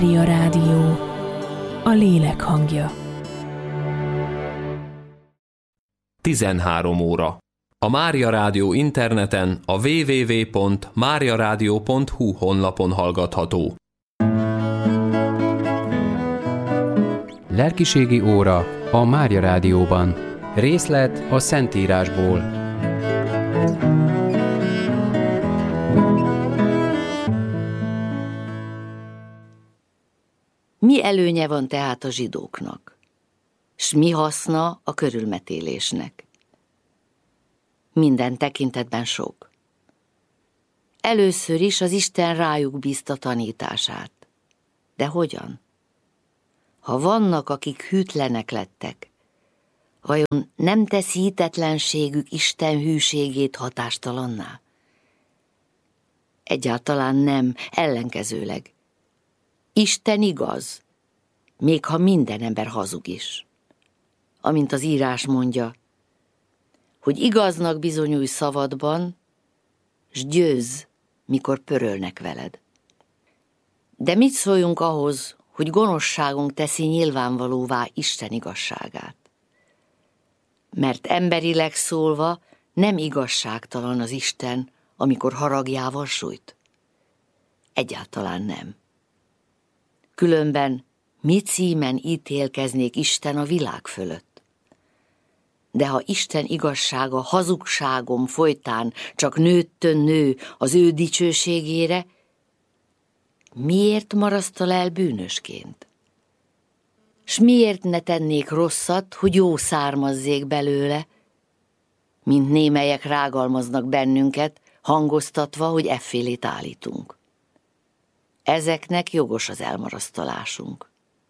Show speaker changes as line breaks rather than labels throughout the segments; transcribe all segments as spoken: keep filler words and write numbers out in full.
Mária Rádió, a lélek hangja.
tizenhárom óra. A Mária Rádió interneten a double-u double-u double-u pont mária rádió pont hu honlapon hallgatható.
Lelkiségi óra a Mária Rádióban. Részlet a Szentírásból.
Mi előnye van tehát a zsidóknak? S mi haszna a körülmetélésnek? Minden tekintetben sok. Először is az Isten rájuk bízta tanítását. De hogyan? Ha vannak, akik hűtlenek lettek, vajon nem teszi hitetlenségük Isten hűségét hatástalanná? Egyáltalán nem, ellenkezőleg. Isten igaz, még ha minden ember hazug is. Amint az írás mondja, hogy igaznak bizonyulj szavadban, s győzz, mikor pörölnek veled. De mit szóljunk ahhoz, hogy gonoszságunk teszi nyilvánvalóvá Isten igazságát? Mert emberileg szólva nem igazságtalan az Isten, amikor haragjával sújt. Egyáltalán nem. Különben mi címen ítélkeznék Isten a világ fölött? De ha Isten igazsága hazugságom folytán csak nőttön nő az ő dicsőségére, miért marasztal el bűnösként? S miért ne tennék rosszat, hogy jó származzék belőle, mint némelyek rágalmaznak bennünket, hangoztatva, hogy effélét állítunk? Ezeknek jogos az elmarasztalásunk.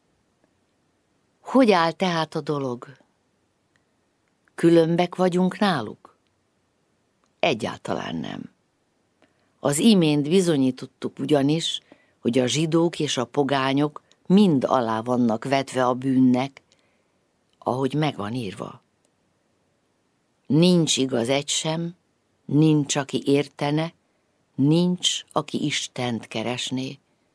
Hogy áll tehát a dolog? Különbek vagyunk náluk? Egyáltalán nem. Az imént bizonyítottuk ugyanis, hogy a zsidók és a pogányok mind alá vannak vetve a bűnnek, ahogy meg van írva. Nincs igaz egy sem, nincs, aki értene, nincs, aki Istent keresné.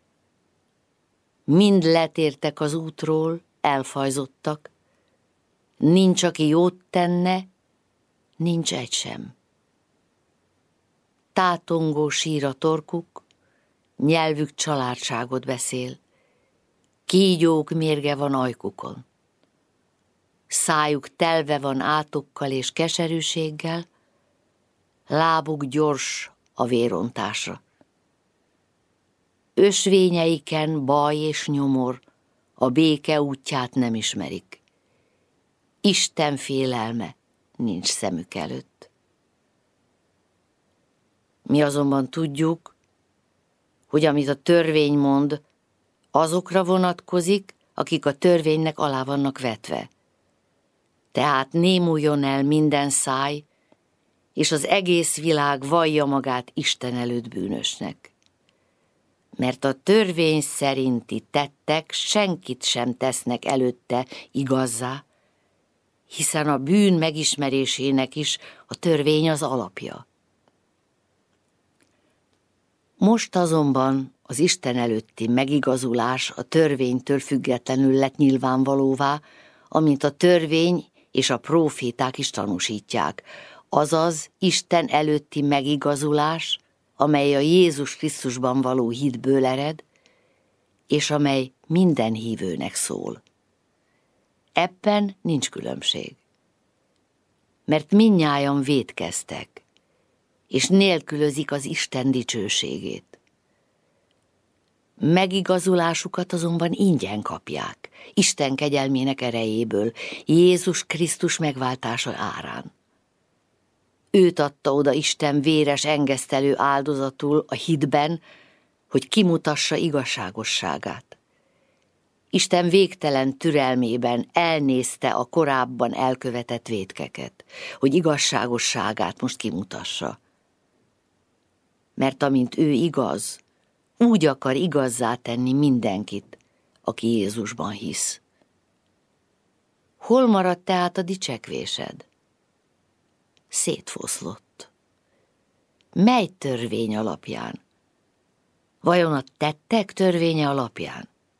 Mind letértek az útról, elfajzottak, nincs, aki jót tenne, nincs egy sem. Tátongó sír a torkuk, nyelvük családságot beszél, kígyók mérge van ajkukon. Szájuk telve van átokkal és keserűséggel, lábuk gyors a vérontásra. Ösvényeiken baj és nyomor, a béke útját nem ismerik. Isten félelme nincs szemük előtt. Mi azonban tudjuk, hogy amit a törvény mond, azokra vonatkozik, akik a törvénynek alá vannak vetve. Tehát némuljon el minden száj, és az egész világ vallja magát Isten előtt bűnösnek. Mert a törvény szerinti tettek senkit sem tesznek előtte igazzá, hiszen a bűn megismerésének is a törvény az alapja. Most azonban az Isten előtti megigazulás a törvénytől függetlenül lett nyilvánvalóvá, amint a törvény és a próféták is tanúsítják, azaz Isten előtti megigazulás, amely a Jézus Krisztusban való hitből ered, és amely minden hívőnek szól. Ebben nincs különbség. Mert mindnyájan vétkeztek, és nélkülözik az Isten dicsőségét. Megigazulásukat azonban ingyen kapják, Isten kegyelmének erejéből, Jézus Krisztus megváltása árán. Őt adta oda Isten véres engesztelő áldozatul a hitben, hogy kimutassa igazságosságát. Isten végtelen türelmében elnézte a korábban elkövetett vétkeket, hogy igazságosságát most kimutassa. Mert amint ő igaz, úgy akar igazzá tenni mindenkit, aki Jézusban hisz. Hol maradt tehát a dicsekvésed? Szétfoszlott. Mely törvény alapján? Vajon a tettek törvénye alapján?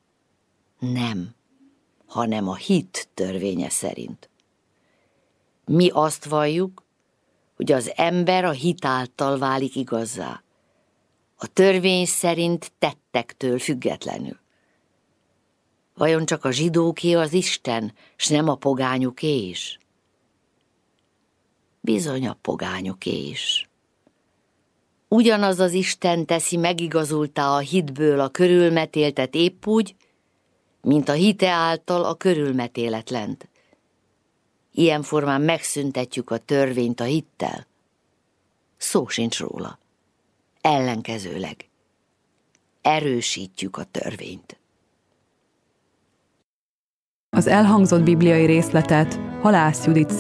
Nem, hanem a hit törvénye szerint. Mi azt valljuk, hogy az ember a hit által válik igazzá, a törvény szerint tettektől függetlenül. Vajon csak a zsidóké az Isten, s nem a pogányuké is? Bizony a pogányuké is. Ugyanaz az Isten teszi megigazultá a hitből a körülmetéltet épp úgy, mint a hite által a körülmetéletlent. Ilyen formán megszüntetjük a törvényt a hittel. Szó sincs róla. Ellenkezőleg. Erősítjük a törvényt.
Az elhangzott bibliai részletet Halász Judit